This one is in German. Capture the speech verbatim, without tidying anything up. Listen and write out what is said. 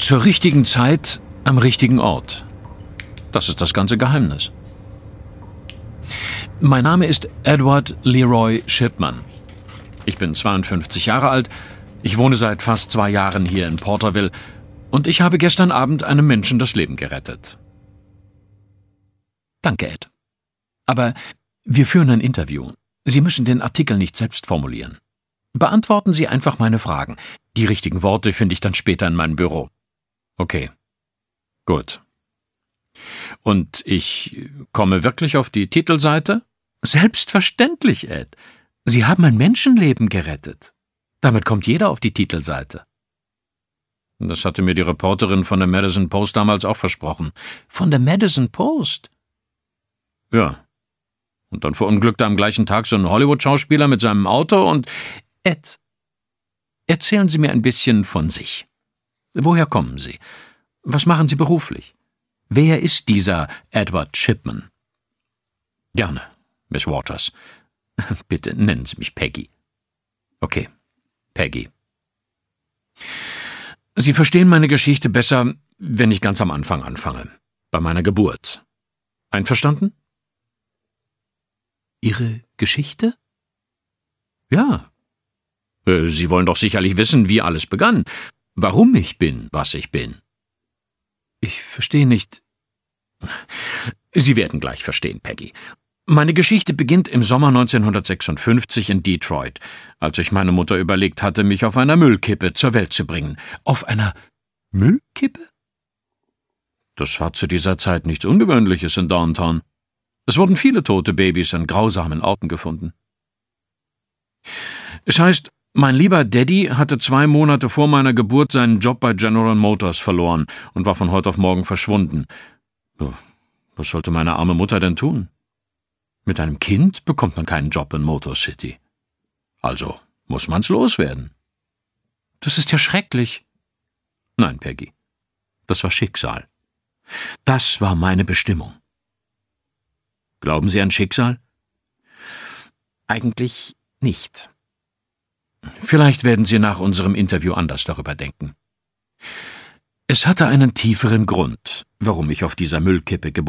Zur richtigen Zeit, am richtigen Ort. Das ist das ganze Geheimnis. Mein Name ist Edward Leroy Shipman. Ich bin zweiundfünfzig Jahre alt, ich wohne seit fast zwei Jahren hier in Porterville und ich habe gestern Abend einem Menschen das Leben gerettet. Danke, Ed. Aber wir führen ein Interview. Sie müssen den Artikel nicht selbst formulieren. Beantworten Sie einfach meine Fragen. Die richtigen Worte finde ich dann später in meinem Büro. Okay. Gut. Und ich komme wirklich auf die Titelseite? Selbstverständlich, Ed. Sie haben ein Menschenleben gerettet. Damit kommt jeder auf die Titelseite. Das hatte mir die Reporterin von der Madison Post damals auch versprochen. Von der Madison Post? Ja. Und dann verunglückte am gleichen Tag so ein Hollywood-Schauspieler mit seinem Auto und... Ed, erzählen Sie mir ein bisschen von sich. Woher kommen Sie? Was machen Sie beruflich? Wer ist dieser Edward Shipman? Gerne, Miss Waters. Bitte nennen Sie mich Peggy. Okay, Peggy. Sie verstehen meine Geschichte besser, wenn ich ganz am Anfang anfange. Bei meiner Geburt. Einverstanden? Ihre Geschichte? Ja. Sie wollen doch sicherlich wissen, wie alles begann. Warum ich bin, was ich bin. Ich verstehe nicht. Sie werden gleich verstehen, Peggy. Meine Geschichte beginnt im Sommer neunzehnhundertsechsundfünfzig in Detroit, als ich meine Mutter überlegt hatte, mich auf einer Müllkippe zur Welt zu bringen. Auf einer Müllkippe? Das war zu dieser Zeit nichts Ungewöhnliches in Downtown. Es wurden viele tote Babys an grausamen Orten gefunden. Es heißt, mein lieber Daddy hatte zwei Monate vor meiner Geburt seinen Job bei General Motors verloren und war von heute auf morgen verschwunden. Was sollte meine arme Mutter denn tun? Mit einem Kind bekommt man keinen Job in Motor City. Also muss man's loswerden. Das ist ja schrecklich. Nein, Peggy, das war Schicksal. Das war meine Bestimmung. Glauben Sie an Schicksal? Eigentlich nicht. Vielleicht werden Sie nach unserem Interview anders darüber denken. Es hatte einen tieferen Grund, warum ich auf dieser Müllkippe geboren